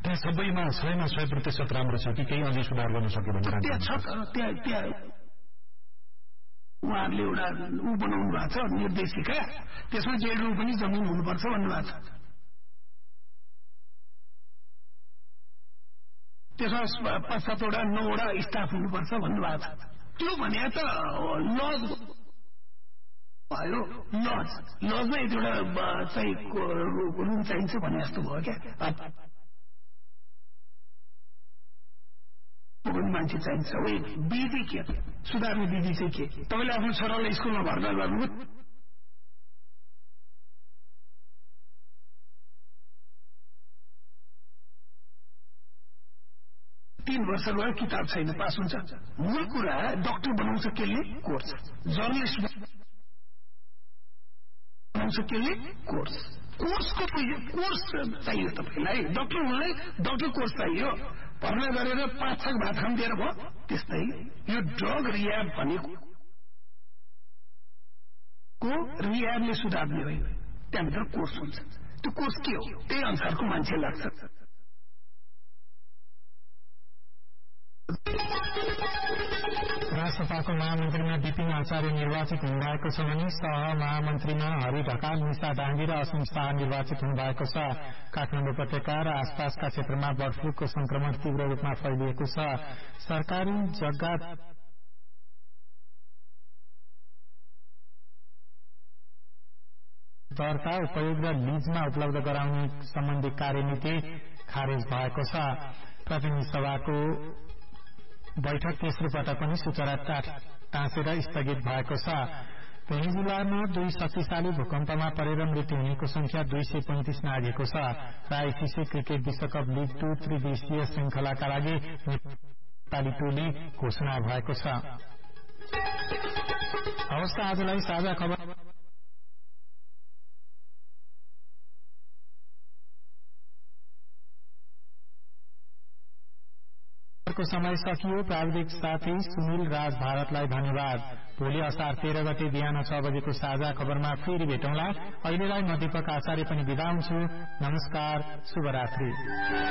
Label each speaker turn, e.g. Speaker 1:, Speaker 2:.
Speaker 1: त्यहाँ सबैमा 100% राम्रो छ कि केही अझै सुधार गर्न सक्यो भने
Speaker 2: त्यहाँ छ त्यहाँ उहाँहरूले एउटा बनाउनु भएको छ निर्देशिका, त्यसमा 1.5 रुपैयाँ पनि जमिन हुनुपर्छ भन्नुभएको छ। त्यसमा 5-7 वटा 9 वटा स्टाफ हुनुपर्छ भन्नुभएको छ। त्यो भने त लज भयो, लजमा यतिवटा चाहिँ रुम चाहिन्छ भने जस्तो भयो क्या। मान्छे चाहिन्छ विधि के सुधार्ने विधि चाहिँ के? तपाईँले आफ्नो छोरालाई स्कुलमा भर्ना गर्नु 3 वर्ष भयो किताब छैन, पास हुन्छ। मूल कुरा डाक्टर बनाउँछ केले? कोर्स। जर्नलिस्ट बनाउँछ केले? कोर्स। कोर्सको कोर्स चाहियो तपाईलाई। डाक्टर हुनलाई डाक्टर कोर्स चाहियो। भर्ना गरेर 5-6 भात खान दिएर भयो। त्यस्तै यो ड्रग रिह्याब भनेको रिह्याबले सुधार्ने होइन, त्यहाँभित्र कोर्स हुन्छ। त्यो कोर्स के हो? त्यही अनुसारको मान्छे लाग्छ।
Speaker 3: राष्ट्रसभाको महामन्त्रीमा विपिन आचार्य निर्वाचित हुनुभएको छ भने सहमहामन्त्रीमा हरि ढकाल, निशा डाङ्गी र असीम शाह निर्वाचित हुनुभएको छ। काठमाडौँ उपत्यका र आसपासका क्षेत्रमा बर्ड फ्लूको संक्रमण तीव्र रूपमा फैलिएको छ। सरकारी जग्गा दर्ता, उपयोग र लीजमा उपलब्ध गराउने सम्बन्धी कार्यनीति खारेज भएको छ। प्रतिनिधि सभाको बैठक तेस्रो पटक पनि सूचना टाँसेर स्थगित भएको छ। भेनेजुलामा 2 शक्तिशाली भूकम्पमा परेर मृत्यु हुनेको संख्या 235 नागेको छ। र आईसीसी क्रिकेट विश्वकप लीग 2 त्रिदेशीय श्रृंखलाका लागि नेपाली टोली घोषणा भएको छ। हवस्, आजलाई साझा खबर को समय सकियो। प्राविधिक साथी सुनिल राज भारतलाई धन्यवाद। भोलि असार 13 गते बिहान 6 बजेको साझा खबरमा फेरि भेटौँला। अहिलेलाई म दीपक आचार्य पनि बिदा हुन्छु। नमस्कार, शुभरात्रि।